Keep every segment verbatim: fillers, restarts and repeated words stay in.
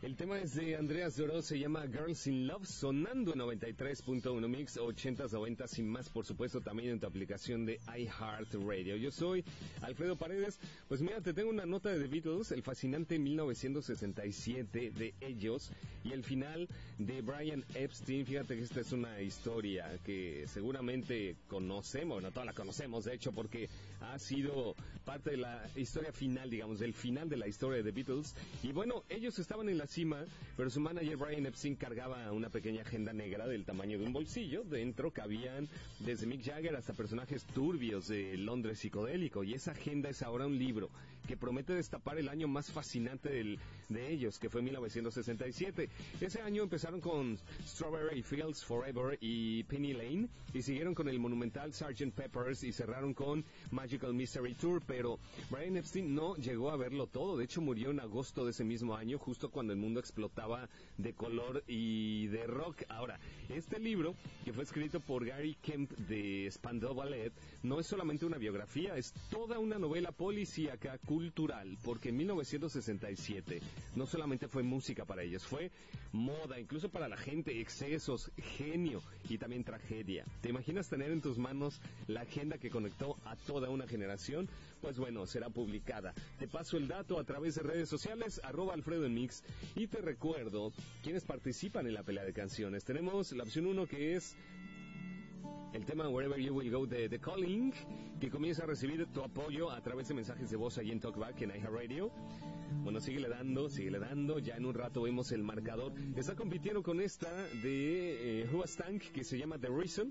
El tema es de Andreas Doró, se llama Girls in Love, sonando en noventa y tres punto uno Mix, ochentas, noventas y más, por supuesto, también en tu aplicación de iHeartRadio. Yo soy Alfredo Paredes. Pues mira, te tengo una nota de The Beatles, el fascinante mil novecientos sesenta y siete de ellos, y el final de Brian Epstein. Fíjate que esta es una historia que seguramente conocemos, no toda la conocemos, de hecho, porque ha sido parte de la historia final, digamos, del final de la historia de The Beatles. Y bueno, ellos estaban en la cima, pero su manager Brian Epstein cargaba una pequeña agenda negra del tamaño de un bolsillo. Dentro cabían desde Mick Jagger hasta personajes turbios de Londres psicodélico, y esa agenda es ahora un libro que promete destapar el año más fascinante del, de ellos, que fue mil novecientos sesenta y siete. Ese año empezaron con Strawberry Fields Forever y Penny Lane, y siguieron con el monumental sergeant Pepper's y cerraron con Magical Mystery Tour, pero Brian Epstein no llegó a verlo todo. De hecho, murió en agosto de ese mismo año, justo cuando el mundo explotaba de color y de rock. Ahora, este libro, que fue escrito por Gary Kemp de Spandau Ballet, no es solamente una biografía, es toda una novela policíaca cultural, porque en mil novecientos sesenta y siete no solamente fue música para ellos, fue moda, incluso para la gente, excesos, genio y también tragedia. ¿Te imaginas tener en tus manos la agenda que conectó a toda una generación? Pues bueno, será publicada. Te paso el dato a través de redes sociales, arroba Alfredo en Mix, y te recuerdo quienes participan en la pelea de canciones. Tenemos la opción uno, que es el tema Wherever You Will Go de The Calling, que comienza a recibir tu apoyo a través de mensajes de voz ahí en Talkback en iHeartRadio. Bueno, síguele dando, síguele dando, ya en un rato vemos el marcador. Está compitiendo con esta de eh, Who Stank, que se llama The Reason,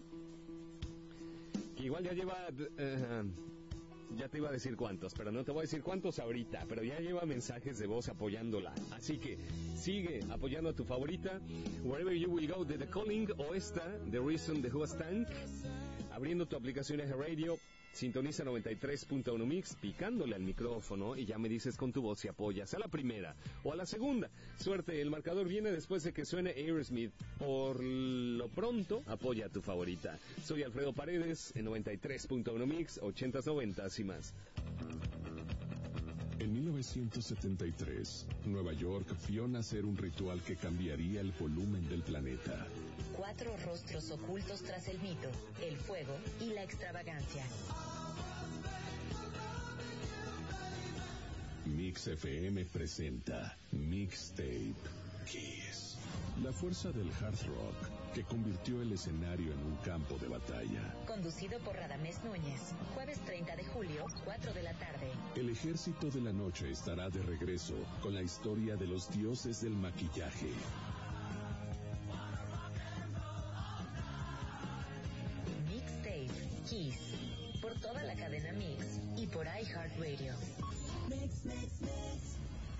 que igual ya lleva... Uh, ya te iba a decir cuántos, pero no te voy a decir cuántos ahorita, pero ya lleva mensajes de voz apoyándola. Así que sigue apoyando a tu favorita, Wherever You Will Go de The Calling, o esta, The Reason de Who Stank. Abriendo tu aplicación de Radio, sintoniza noventa y tres punto uno Mix, picándole al micrófono, y ya me dices con tu voz si apoyas a la primera o a la segunda. Suerte, el marcador viene después de que suene Aerosmith. Por lo pronto, apoya a tu favorita. Soy Alfredo Paredes en noventa y tres punto uno Mix, ochentas, noventas y más. En mil novecientos setenta y tres, Nueva York vio nacer un ritual que cambiaría el volumen del planeta. Cuatro rostros ocultos tras el mito, el fuego y la extravagancia. Mix F M presenta Mixtape Kiss. La fuerza del hard rock que convirtió el escenario en un campo de batalla. Conducido por Radamés Núñez. Jueves treinta de julio, cuatro de la tarde. El ejército de la noche estará de regreso con la historia de los dioses del maquillaje. Mixtape Kiss. Por toda la cadena Mix y por iHeartRadio. Mix, mix, mix.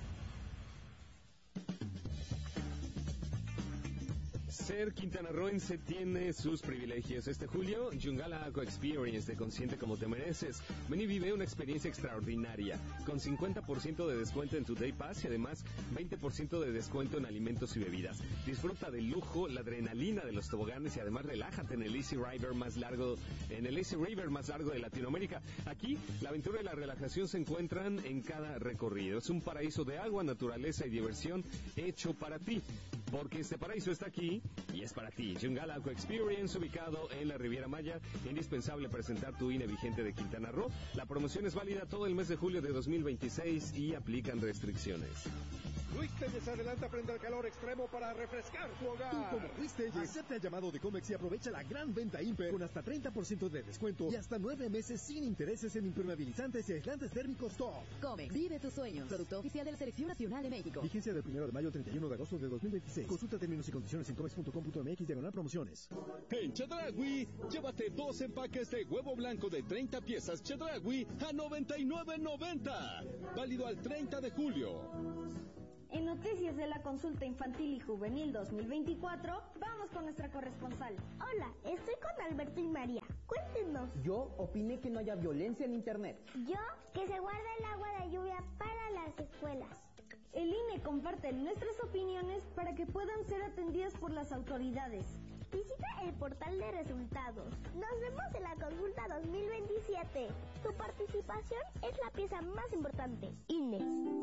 Ser quintanarroense tiene sus privilegios. Este julio, Yungala Aqua Experience de Consciente Como Te Mereces. Ven y vive una experiencia extraordinaria, con cincuenta por ciento de descuento en tu Day Pass y además veinte por ciento de descuento en alimentos y bebidas. Disfruta del lujo, la adrenalina de los toboganes y además relájate en el Easy River más largo, en el Easy River más largo de Latinoamérica. Aquí, la aventura y la relajación se encuentran en cada recorrido. Es un paraíso de agua, naturaleza y diversión hecho para ti, porque este paraíso está aquí y es para ti. Yungala Aqua Experience, ubicado en la Riviera Maya. Indispensable presentar tu I N E vigente de Quintana Roo. La promoción es válida todo el mes de julio de dos mil veintiséis y aplican restricciones. Luis Telles adelanta frente al calor extremo para refrescar tu hogar. Tú como Luis Telles, acepta el llamado de Comex y aprovecha la gran venta Imper con hasta treinta por ciento de descuento y hasta nueve meses sin intereses en impermeabilizantes y aislantes térmicos top. Comex, vive tus sueños. Producto oficial de la Selección Nacional de México. Vigencia del primero de mayo al treinta y uno de agosto de dos mil veintiséis. Consulta términos y condiciones en comex punto com punto mx diagonal promociones. En Chedraui, llévate dos empaques de huevo blanco de treinta piezas Chedraui a noventa y nueve noventa. Válido al treinta de julio. En Noticias de la Consulta Infantil y Juvenil dos mil veinticuatro, vamos con nuestra corresponsal. Hola, estoy con Alberto y María. Cuéntenos. Yo opiné que no haya violencia en Internet. Yo, que se guarda el agua de lluvia para las escuelas. El I N E comparte nuestras opiniones para que puedan ser atendidas por las autoridades. Visita el portal de resultados. Nos vemos en la consulta dos mil veintisiete. Tu participación es la pieza más importante. I N E.